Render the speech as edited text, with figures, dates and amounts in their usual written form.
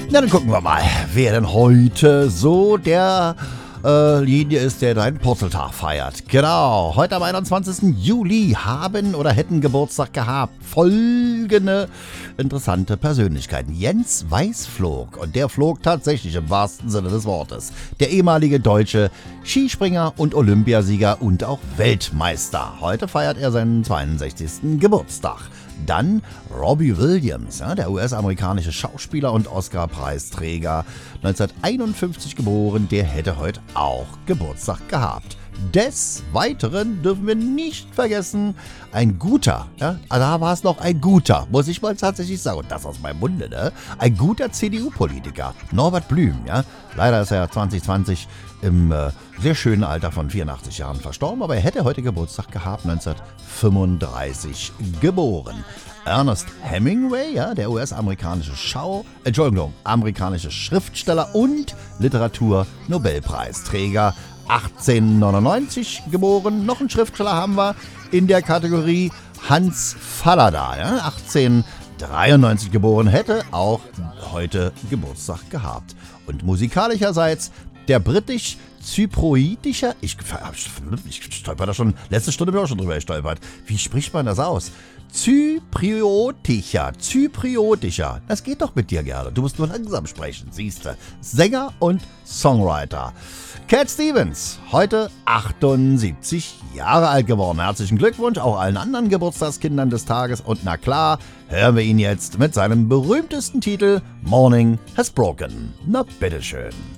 Na, dann gucken wir mal, wer denn heute so der Linie ist, der deinen Purzeltag feiert. Genau, heute am 21. Juli haben oder hätten Geburtstag gehabt folgende interessante Persönlichkeiten. Jens Weißflog, und der flog tatsächlich im wahrsten Sinne des Wortes. Der ehemalige deutsche Skispringer und Olympiasieger und auch Weltmeister. Heute feiert er seinen 62. Geburtstag. Dann Robbie Williams, ja, der US-amerikanische Schauspieler und Oscar-Preisträger, 1951 geboren, der hätte heute auch Geburtstag gehabt. Des Weiteren dürfen wir nicht vergessen, ein guter, ja, da war es noch ein guter, muss ich mal tatsächlich sagen, und das aus meinem Munde, ne? Ein guter CDU-Politiker, Norbert Blüm, ja. Leider ist er 2020 im sehr schönen Alter von 84 Jahren verstorben, aber er hätte heute Geburtstag gehabt, 1935 geboren. Ernest Hemingway, ja, der US-amerikanische amerikanische Schriftsteller und Literatur-Nobelpreisträger, 1899 geboren. Noch einen Schriftsteller haben wir in der Kategorie, Hans Fallada, ja, 1893 geboren, hätte auch heute Geburtstag gehabt. Und musikalischerseits der britisch-zypriotischer, ich stolper da schon, letzte Stunde bin ich auch schon drüber gestolpert. Wie spricht man das aus? Zypriotischer, das geht doch mit dir gerne. Du musst nur langsam sprechen, siehste. Sänger und Songwriter. Cat Stevens, heute 78 Jahre alt geworden. Herzlichen Glückwunsch auch allen anderen Geburtstagskindern des Tages. Und na klar, hören wir ihn jetzt mit seinem berühmtesten Titel Morning Has Broken. Na bitteschön.